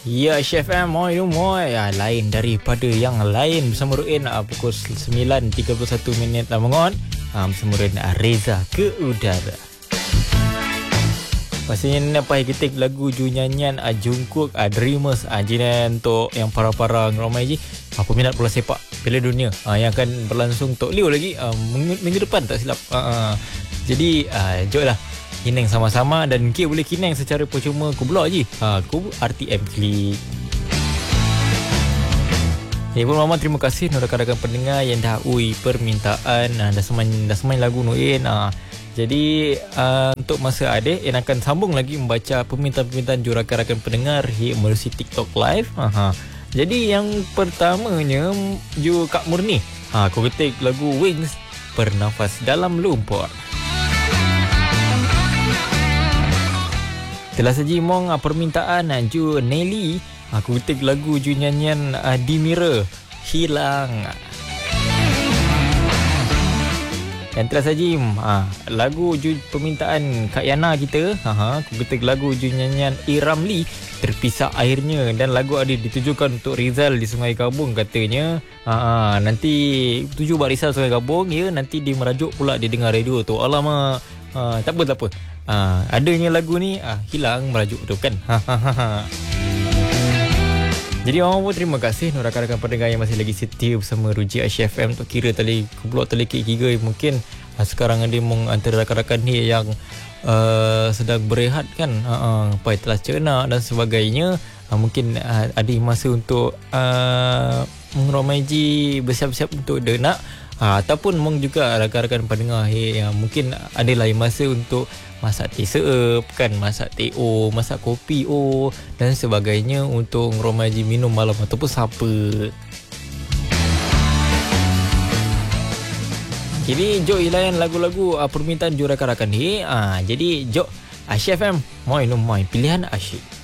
Ya, Chef M, moi. Ya, lain daripada yang lain bersama Ruin pukul 9.31 minit mengon. Bersama Ruin Reza ke udara. Pastinya apa kita lagu ju nyanyian Jungkook Dreamers jinan untuk yang para-para ramai je peminat bola sepak Piala Dunia yang akan berlangsung Tokyo lagi minggu depan tak silap. Jadi jom lah kineng sama-sama dan kita boleh kineng secara percuma ku blog je. Ku RTM klik. Ibu Mama, terima kasih rakan-rakan pendengar yang dah permintaan dah semain lagu Nuin. Jadi untuk masa ada yang akan sambung lagi membaca permintaan-permintaan rakan-rakan pendengar melalui TikTok Live. Jadi yang pertamanya ju Kak Murni. Aku ketik lagu Wings, Bernafas Dalam Lumpur. Telah saji mong permintaan ju Nelly. Aku ketik lagu ju nyanyian Dimira, Hilang. Dan telah saji lagu ju permintaan Kak Yana kita. Aku ketik lagu ju nyanyian Iramli, Terpisah Airnya. Dan lagu ada ditujukan untuk Rizal di Sungai Kabung katanya. Nanti tuju buat Rizal Sungai Kabung ya, nanti dia merajuk pula dia dengar radio tu. Alamak. Tak apa. Adanya lagu ni hilang merajuk tu kan. Jadi Mama pun terima kasih rakan-rakan pendengar yang masih lagi setia bersama Ruji Aisyah FM. Untuk kira tali kublok tali kek mungkin sekarang ada antara rakan-rakan ni yang sedang berehat kan, pai telah cerna dan sebagainya. Mungkin ada masa untuk ramai ji bersiap-siap untuk denak. Ataupun mung juga rakan-rakan pendengar yang mungkin ada lain masa untuk masak teh seup kan, masak teh masak kopi dan sebagainya untuk ngeromaji minum malam ataupun sapa. Jadi jok layan lagu-lagu permintaan rakan-rakan ni. Jadi jok Aisyah FM, moi pilihan asyik.